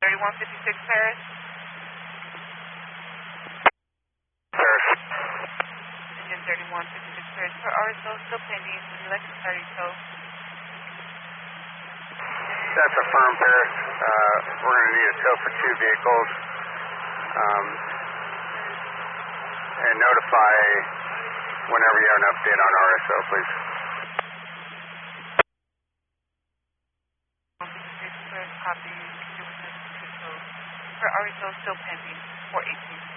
3156 Paris. Paris. Engine 3156 Paris. For RSO, still pending. Would you like to start your tow? That's a firm, Paris. We're going to need a tow for 2 vehicles. And notify whenever you have an update on RSO, please. 156 Paris, copy. For RSO, still pending. 418.